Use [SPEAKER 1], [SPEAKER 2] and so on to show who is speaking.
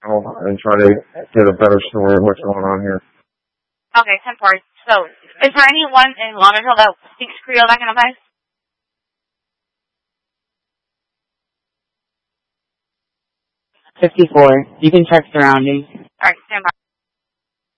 [SPEAKER 1] and try to get a better story of what's going on here.
[SPEAKER 2] Okay, 10-4. So, is there anyone in Lauderdale that speaks Creole that can advise?
[SPEAKER 3] $54. You can check surroundings.